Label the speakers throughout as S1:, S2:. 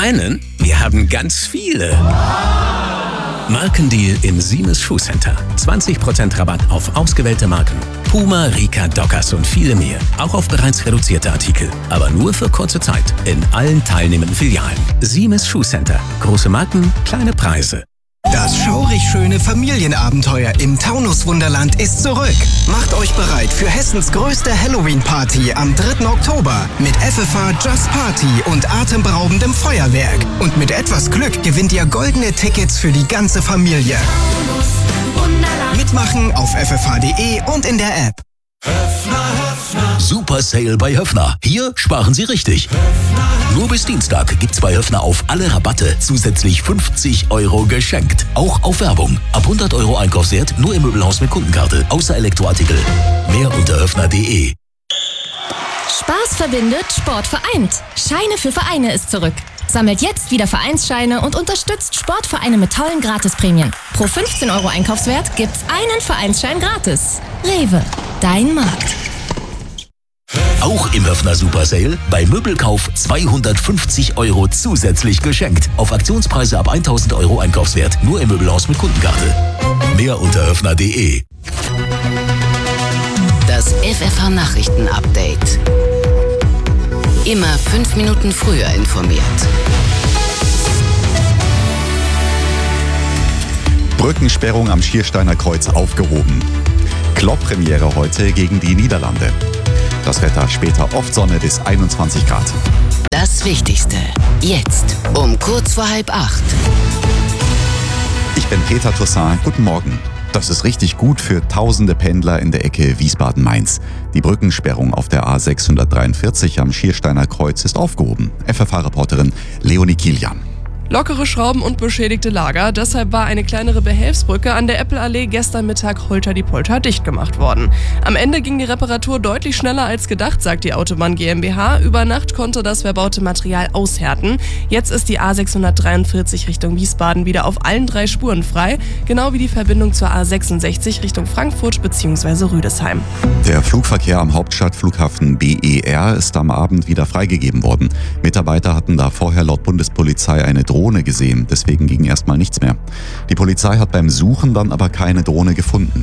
S1: einen? Wir haben ganz viele. Markendeal im Siemens Schuhcenter. 20% Rabatt auf ausgewählte Marken. Puma, Rika, Dockers und viele mehr. Auch auf bereits reduzierte Artikel. Aber nur für kurze Zeit. In allen teilnehmenden Filialen. Siemens Schuhcenter. Große Marken, kleine Preise.
S2: Das schaurig schöne Familienabenteuer im Taunus-Wunderland ist zurück. Macht euch bereit für Hessens größte Halloween-Party am 3. Oktober mit FFH Just Party und atemberaubendem Feuerwerk. Und mit etwas Glück gewinnt ihr goldene Tickets für die ganze Familie. Mitmachen auf ffh.de und in der App.
S3: Super Sale bei Höffner. Hier sparen Sie richtig. Nur bis Dienstag gibt's bei Höffner auf alle Rabatte zusätzlich 50 € geschenkt. Auch auf Werbung. Ab 100 € Einkaufswert nur im Möbelhaus mit Kundenkarte. Außer Elektroartikel. Mehr unter höffner.de.
S4: Spaß verbindet, Sport vereint. Scheine für Vereine ist zurück. Sammelt jetzt wieder Vereinsscheine und unterstützt Sportvereine mit tollen Gratisprämien. Pro 15 € Einkaufswert gibt's einen Vereinsschein gratis. Rewe, dein Markt.
S3: Auch im Höffner Super Sale bei Möbelkauf 250 € zusätzlich geschenkt. Auf Aktionspreise ab 1000 € Einkaufswert. Nur im Möbelhaus mit Kundenkarte. Mehr unter höffner.de.
S5: Das FFH Nachrichten Update. Immer 5 Minuten früher informiert.
S6: Brückensperrung am Schiersteiner Kreuz aufgehoben. Klopp-Premiere heute gegen die Niederlande. Das Wetter später oft Sonne bis 21 Grad.
S5: Das Wichtigste. Jetzt um kurz vor 7:30.
S6: Ich bin Peter Toussaint. Guten Morgen. Das ist richtig gut für tausende Pendler in der Ecke Wiesbaden-Mainz. Die Brückensperrung auf der A643 am Schiersteiner Kreuz ist aufgehoben. FFH-Reporterin Leonie Kilian.
S7: Lockere Schrauben und beschädigte Lager. Deshalb war eine kleinere Behelfsbrücke an der Eppelallee gestern Mittag holter-die-polter dicht gemacht worden. Am Ende ging die Reparatur deutlich schneller als gedacht, sagt die Autobahn GmbH. Über Nacht konnte das verbaute Material aushärten. Jetzt ist die A643 Richtung Wiesbaden wieder auf allen 3 Spuren frei, genau wie die Verbindung zur A66 Richtung Frankfurt bzw. Rüdesheim.
S6: Der Flugverkehr am Hauptstadtflughafen BER ist am Abend wieder freigegeben worden. Mitarbeiter hatten da vorher laut Bundespolizei eine Drohne gesehen, deswegen ging erstmal nichts mehr. Die Polizei hat beim Suchen dann aber keine Drohne gefunden.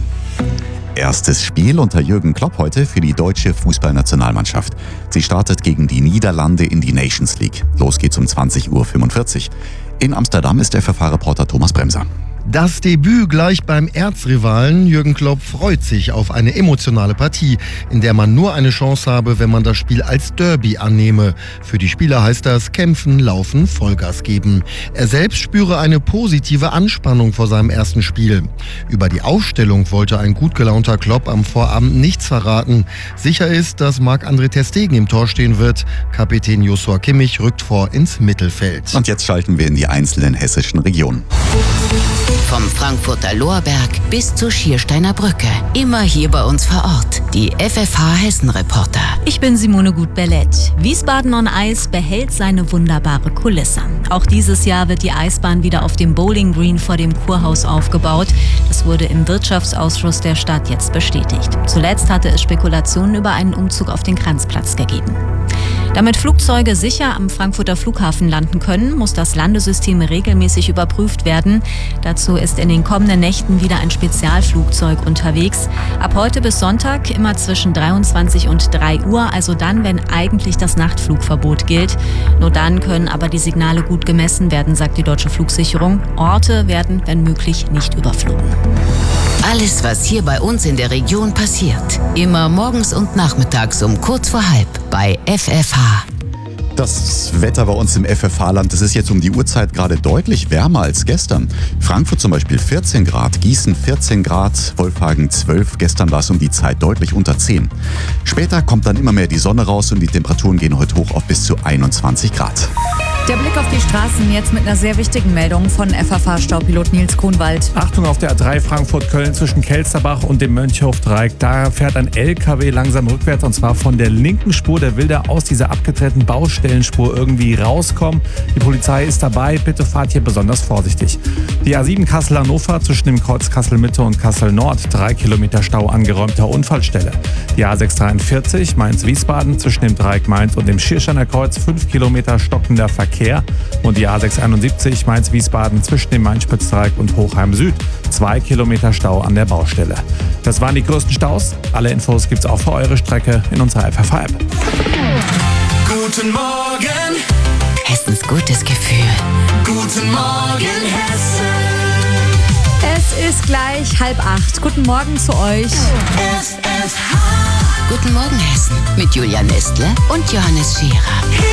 S6: Erstes Spiel unter Jürgen Klopp heute für die deutsche Fußballnationalmannschaft. Sie startet gegen die Niederlande in die Nations League. Los geht's um 20:45 Uhr. In Amsterdam ist FFH-Reporter Thomas Bremser.
S8: Das Debüt gleich beim Erzrivalen. Jürgen Klopp freut sich auf eine emotionale Partie, in der man nur eine Chance habe, wenn man das Spiel als Derby annehme. Für die Spieler heißt das kämpfen, laufen, Vollgas geben. Er selbst spüre eine positive Anspannung vor seinem ersten Spiel. Über die Aufstellung wollte ein gut gelaunter Klopp am Vorabend nichts verraten. Sicher ist, dass Marc-André ter Stegen im Tor stehen wird. Kapitän Joshua Kimmich rückt vor ins Mittelfeld.
S6: Und jetzt schalten wir in die einzelnen hessischen Regionen.
S5: Vom Frankfurter Lorberg bis zur Schiersteiner Brücke. Immer hier bei uns vor Ort. Die FFH Hessen-Reporter.
S9: Ich bin Simone Gut-Bellett. Wiesbaden on Ice behält seine wunderbare Kulisse. Auch dieses Jahr wird die Eisbahn wieder auf dem Bowling Green vor dem Kurhaus aufgebaut. Das wurde im Wirtschaftsausschuss der Stadt jetzt bestätigt. Zuletzt hatte es Spekulationen über einen Umzug auf den Kranzplatz gegeben. Damit Flugzeuge sicher am Frankfurter Flughafen landen können, muss das Landesystem regelmäßig überprüft werden. Dazu ist in den kommenden Nächten wieder ein Spezialflugzeug unterwegs. Ab heute bis Sonntag immer zwischen 23 und 3 Uhr, also dann, wenn eigentlich das Nachtflugverbot gilt. Nur dann können aber die Signale gut gemessen werden, sagt die Deutsche Flugsicherung. Orte werden, wenn möglich, nicht überflogen.
S5: Alles, was hier bei uns in der Region passiert. Immer morgens und nachmittags um kurz vor 7:30 bei FFH.
S6: Das Wetter bei uns im FFH-Land, das ist jetzt um die Uhrzeit gerade deutlich wärmer als gestern. Frankfurt zum Beispiel 14 Grad, Gießen 14 Grad, Wolfhagen 12. Gestern war es um die Zeit deutlich unter 10. Später kommt dann immer mehr die Sonne raus und die Temperaturen gehen heute hoch auf bis zu 21 Grad.
S10: Der Blick auf die Straßen jetzt mit einer sehr wichtigen Meldung von FFH-Staupilot Nils Kronwald.
S11: Achtung auf der A3 Frankfurt-Köln zwischen Kelsterbach und dem Mönchhof-Dreieck. Da fährt ein LKW langsam rückwärts und zwar von der linken Spur. Der will da aus dieser abgetrennten Baustellenspur irgendwie rauskommen. Die Polizei ist dabei. Bitte fahrt hier besonders vorsichtig. Die A7 Kassel-Hannover zwischen dem Kreuz Kassel-Mitte und Kassel-Nord. 3 Kilometer Stau angeräumter Unfallstelle. Die A643 Mainz-Wiesbaden zwischen dem Dreieck Mainz und dem Schiersteiner Kreuz. 5 Kilometer stockender Verkehr. Verkehr. Und die A671 Mainz-Wiesbaden zwischen dem Main-Spitz-Dreieck und Hochheim Süd. 2 Kilometer Stau an der Baustelle. Das waren die größten Staus. Alle Infos gibt's auch für eure Strecke in unserer FFH-App.
S12: Guten Morgen,
S5: Hessens gutes Gefühl.
S12: guten Morgen, Hessen.
S10: Es ist gleich 7:30. Guten Morgen zu euch.
S12: FFH.
S5: Guten Morgen, Hessen. Mit Julia Nestle und Johannes Scherer.